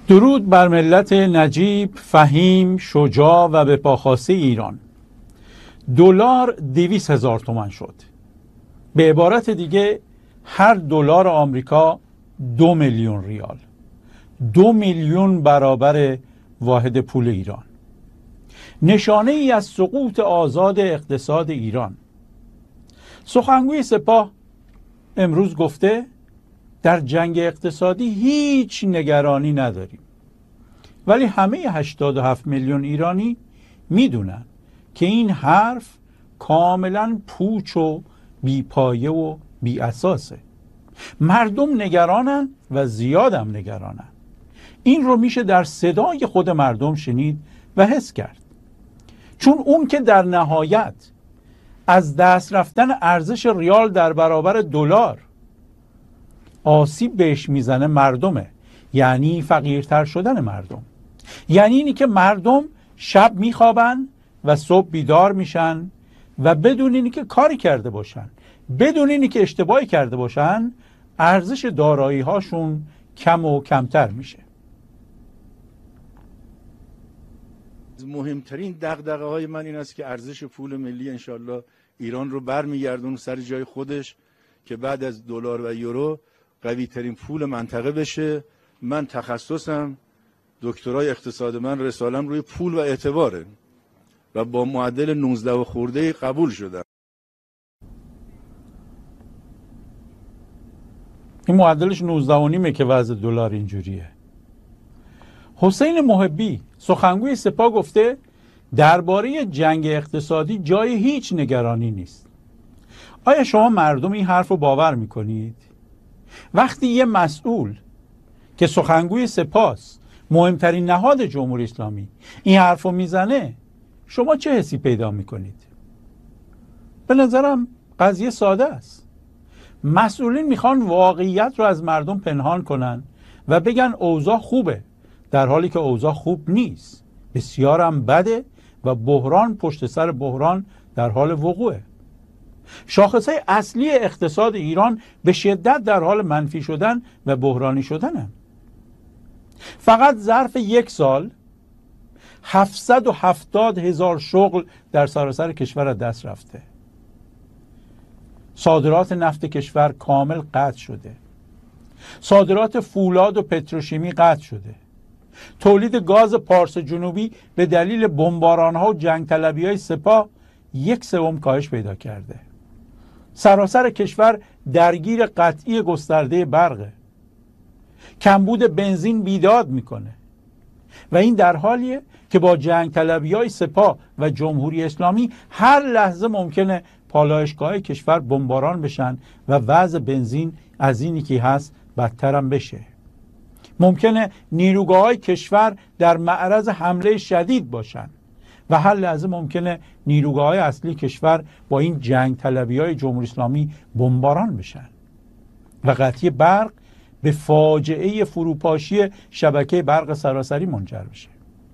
درود بر ملت نجیب، فهیم، شجاع و به پاخاسته ایران. دلار 200,000 تومان شد. به عبارت دیگه هر دلار آمریکا 2 میلیون ریال، 2 میلیون برابر واحد پول ایران. نشانه ای از سقوط آزاد اقتصاد ایران. سخنگوی سپاه امروز گفته در جنگ اقتصادی هیچ نگرانی نداریم، ولی همه 87 میلیون ایرانی میدونن که این حرف کاملا پوچ و بیپایه و بی اساسه. مردم نگرانن و زیادم نگرانن. این رو میشه در صدای خود مردم شنید و حس کرد، چون اون که در نهایت از دست رفتن ارزش ریال در برابر دلار آسیب بهش میزنه مردمه. یعنی فقیرتر شدن مردم، یعنی اینی که مردم شب میخوابن و صبح بیدار میشن و بدون اینی که کاری کرده باشن، بدون اینی که اشتباهی کرده باشن، ارزش دارایی هاشون کم و کمتر میشه. مهمترین دغدغه های من این است که ارزش پول ملی انشالله ایران رو برمیگردون سر جای خودش، که بعد از دلار و یورو قوی ترین پول منطقه بشه. من تخصصم دکترای اقتصاد، من رسالم روی پول و اعتباره و با معدل 19 و خورده قبول شدم. این معدلش 19.5 که وضع دلار اینجوریه. حسین محبی سخنگوی سپاه گفته درباره جنگ اقتصادی جای هیچ نگرانی نیست. آیا شما مردم این حرف رو باور میکنید؟ وقتی یه مسئول که سخنگوی سپاه، مهمترین نهاد جمهوری اسلامی، این حرف رو میزنه، شما چه حسی پیدا میکنید؟ به نظرم قضیه ساده است. مسئولین میخوان واقعیت رو از مردم پنهان کنن و بگن اوضاع خوبه، در حالی که اوضاع خوب نیست، بسیارم بده و بحران پشت سر بحران در حال وقوعه. شاخصهای اصلی اقتصاد ایران به شدت در حال منفی شدن و بحرانی شدنن. فقط ظرف 1 سال 770,000 شغل در سراسر کشور از دست رفته. صادرات نفت کشور کامل قطع شده. صادرات فولاد و پتروشیمی قطع شده. تولید گاز پارس جنوبی به دلیل بمباران‌ها و جنگ طلبی‌های سپاه 1/3 کاهش پیدا کرده. سراسر کشور درگیر قطعی گسترده برقه. کمبود بنزین بیداد میکنه و این در حالیه که با جنگ طلبی‌های سپاه و جمهوری اسلامی هر لحظه ممکنه پالایشگاه کشور بمباران بشن و وضع بنزین از اینی که هست بدترم بشه. ممکنه نیروگاه‌های کشور در معرض حمله شدید باشن و هر لحظه ممکنه نیروگاه‌های اصلی کشور با این جنگ طلبی‌های جمهوری اسلامی بمباران بشن و قطعی برق به فاجعه فروپاشی شبکه برق سراسری منجر بشه.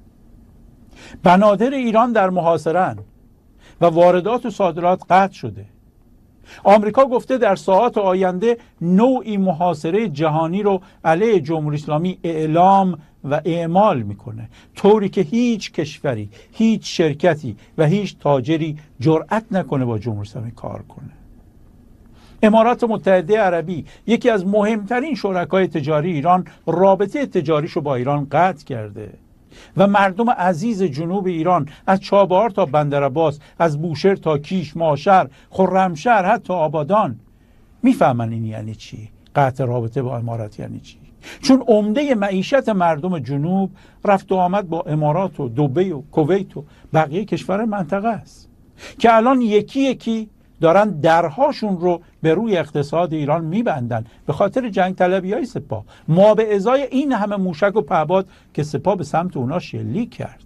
بنادر ایران در محاصره‌اند و واردات و صادرات قطع شده. آمریکا گفته در ساعات آینده نوعی محاصره جهانی رو علیه جمهوری اسلامی اعلام و اعمال میکنه، طوری که هیچ کشوری، هیچ شرکتی و هیچ تاجری جرأت نکنه با جمهوری اسلامی کار کنه. امارات متحده عربی، یکی از مهمترین شرکای تجاری ایران، رابطه تجاریشو با ایران قطع کرده و مردم عزیز جنوب ایران از چابهار تا بندرعباس، از بوشهر تا کیش، ماشهر، خرمشهر، حتی آبادان میفهمن این یعنی چی، قطع رابطه با امارات یعنی چی. چون عمده معیشت مردم جنوب رفت و آمد با امارات و دبی و کویت و بقیه کشور منطقه است که الان یکی یکی دارن درهاشون رو به روی اقتصاد ایران میبندن به خاطر جنگ طلبی‌های سپاه، ما به ازای این همه موشک و پهپاد که سپاه به سمت اونا شلیک کرد.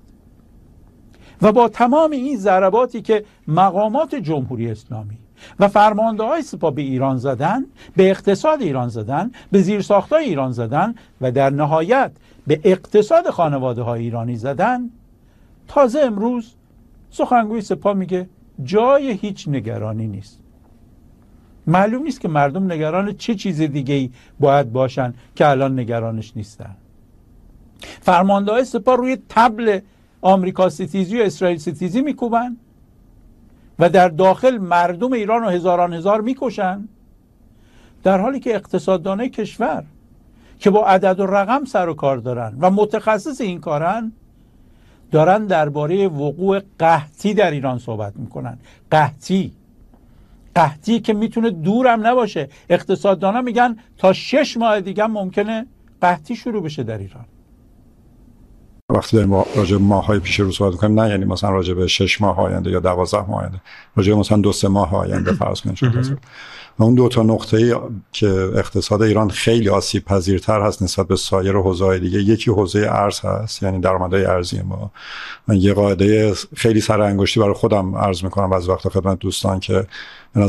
و با تمام این ضرباتی که مقامات جمهوری اسلامی و فرمانده‌های سپاه به ایران زدن، به اقتصاد ایران زدن، به زیرساخت‌های ایران زدن و در نهایت به اقتصاد خانواده‌های ایرانی زدن، تازه امروز سخنگوی سپاه میگه جای هیچ نگرانی نیست. معلوم نیست که مردم نگران چه چیز دیگه‌ای باید باشن که الان نگرانش نیستن. فرمانده‌های سپاه روی تبل آمریکا ستیزی و اسرائیل ستیزی میکوبن و در داخل مردم ایران رو هزاران هزار میکشن، در حالی که اقتصاددانای کشور که با عدد و رقم سر و کار دارن و متخصص این کارن دارن درباره وقوع قحطی در ایران صحبت میکنن. قحطی که میتونه دورم نباشه. اقتصاددانا میگن تا 6 ماه دیگه ممکنه قحطی شروع بشه در ایران. وقتی داریم راجع به ماه‌های پیش رو صحبت می‌کنیم، نه یعنی مثلا راجع به 6 ماه آینده یا 12 ماه آینده، راجع به مثلا 2-3 ماه آینده فرض کنید شد. و اون دو تا نقطه‌ای که اقتصاد ایران خیلی آسیب پذیرتر هست نسبت به سایر حوزه‌های دیگه، یکی حوزه ارز هست، یعنی درآمدهای ارزی ما. من یه قاعده خیلی سر انگشتی برای خودم عرض می‌کنم بعضی وقتا خدمت دوستان که